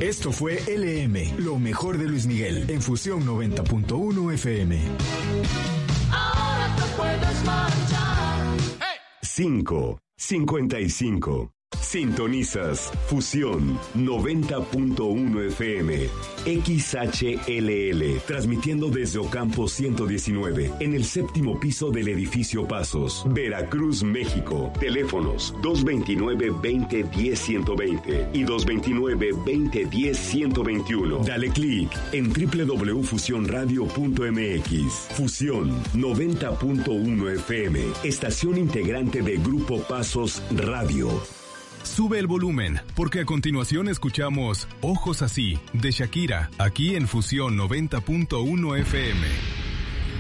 Esto fue LM, lo mejor de Luis Miguel, en Fusión 90.1 FM. Ahora te puedes marchar. 5:55. Sintonizas Fusión 90.1 FM, XHLL, transmitiendo desde Ocampo 119, en el 7º piso del edificio Pasos, Veracruz, México. Teléfonos 229-2010-120 y 229-2010-121. Dale clic en www.fusionradio.mx. Fusión 90.1 FM, estación integrante de Grupo Pasos Radio. Sube el volumen, porque a continuación escuchamos Ojos Así, de Shakira, aquí en Fusión 90.1 FM.